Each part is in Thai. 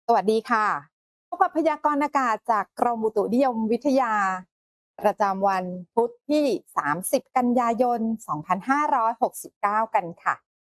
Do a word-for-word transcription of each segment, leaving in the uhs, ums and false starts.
สวัสดีค่ะพบกับพยากรณ์อากาศจากกรมอุตุนิยมวิทยาประจำวันพุธที่ สามสิบ กันยายน สองพันห้าร้อยหกสิบเก้า กันค่ะ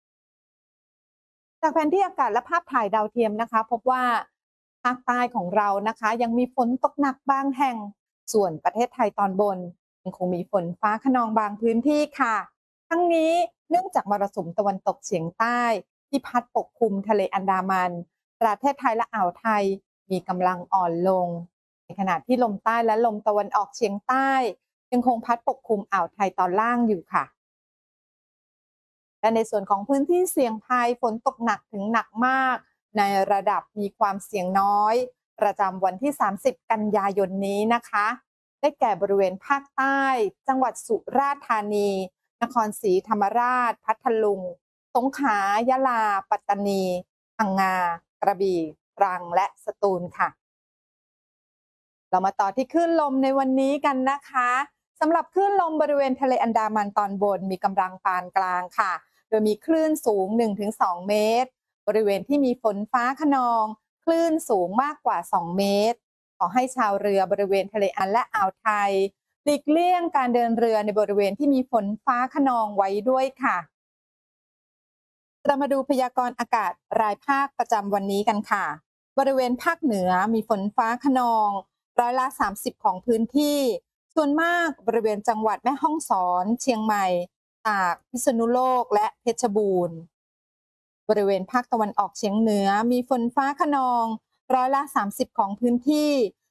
จากแผนที่อากาศและภาพถ่ายดาวเทียมนะคะพบว่าภาคใต้ของเรานะคะยังมีฝนตกหนักบางแห่งส่วนประเทศไทยตอนบนยังคงมีฝนฟ้าคะนองบางพื้นที่ค่ะทั้งนี้เนื่องจากมรสุมตะวันตกเฉียงใต้ที่พัดปกคลุมทะเลอันดามันประเทศไทยและอ่าวไทยมีกำลังอ่อนลงในขณะที่ลมใต้และลมตะวันออกเฉียงใต้ยังคงพัดปกคลุมอ่าวไทยตอนล่างอยู่ค่ะ และในส่วนของพื้นที่เสี่ยงภัยฝนตกหนักถึงหนักมากในระดับมีความเสี่ยงน้อยประจำวันที่ สามสิบ กันยายนนี้นะคะได้แก่บริเวณภาคใต้จังหวัดสุราษฎร์ธานีนครศรีธรรมราชพัทลุงสงขลายะลาปัตตานีพังงากระบี่ตรังและสตูลค่ะ เรามาต่อที่คลื่นลมในวันนี้กันนะคะสำหรับคลื่นลมบริเวณทะเลอันดามันตอนบนมีกำลังปานกลางค่ะโดยมีคลื่นสูง หนึ่งถึงสอง เมตรบริเวณที่มีฝนฟ้าคะนองคลื่นสูงมากกว่า สอง เมตรขอให้ชาวเรือบริเวณทะเลอันและอ่าวไทยหลีกเลี่ยงการเดินเรือในบริเวณที่มีฝนฟ้าคะนองไว้ด้วยค่ะเรามาดูพยากรณ์อากาศรายภาคประจำวันนี้กันค่ะบริเวณภาคเหนือมีฝนฟ้าคะนอง ร้อยละสามสิบของพื้นที่ ส่วนมากบริเวณจังหวัดแม่ฮ่องสอน เชียงใหม่ ตาก พิษณุโลก และเพชรบูรณ์ บริเวณภาคตะวันออกเฉียงเหนือมีฝนฟ้าคะนอง ร้อยละสามสิบของพื้นที่